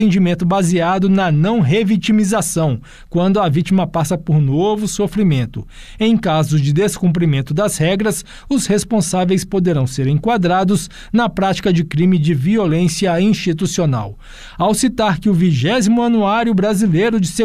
atendimento baseado na não revitimização, quando a vítima passa por novo sofrimento. Em casos de descumprimento das regras, os responsáveis poderão ser enquadrados na prática de crime de violência institucional. Ao citar que o 20º Anuário Brasileiro de